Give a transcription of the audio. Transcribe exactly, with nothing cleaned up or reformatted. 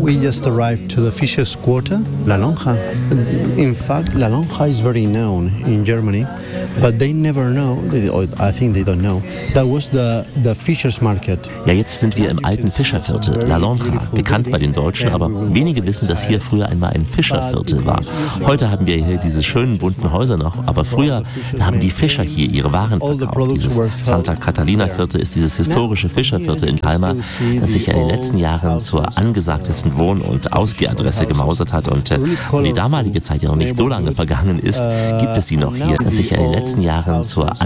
we just arrived to the Fishers Quarter, La Lonja. In fact, La Lonja is very known in Germany, but they never know, or I think they don't know, that was the, the Fishers Market. Ja, jetzt sind wir im alten Fischerviertel, La Lonja, bekannt bei den Deutschen, aber wenige wissen, dass hier früher einmal ein Fischerviertel war. Heute haben wir hier diese schönen bunten Häuser noch, aber früher da haben die Fischer hier ihre Waren verkauft. Dieses Santa Catalina Viertel ist dieses historische Fischerviertel in Palma, das sich in den letzten Jahren zur angesagtesten Wohn- und Ausgehadresse gemausert hat. Und äh, weil die damalige Zeit ja noch nicht so lange vergangen ist, gibt es sie noch hier, das sich in den letzten Jahren zur